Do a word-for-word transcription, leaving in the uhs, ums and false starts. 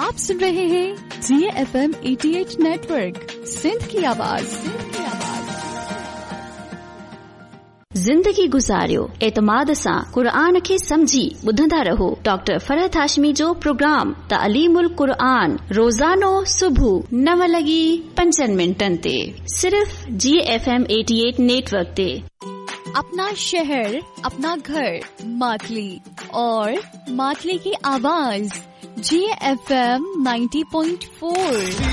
आप सुन रहे हैं जी एफ एम अठासी नेटवर्क, सिंध की आवाज। ज़िंदगी गुज़ारियो एतमाद सां क़ुरान खे समझी ॿुधंदा रहो। डॉक्टर फरहत हाशमी जो प्रोग्राम तालीमुल क़ुरान रोज़ानो सुबुह नव लॻी पंजनि मिंटनि ते सिर्फ़ जी एफ एम अठासी नेटवर्क ते। अपना शहर, अपना घर, मातली और मातली की आवाज जी एफ एम नब्बे पॉइंट चार।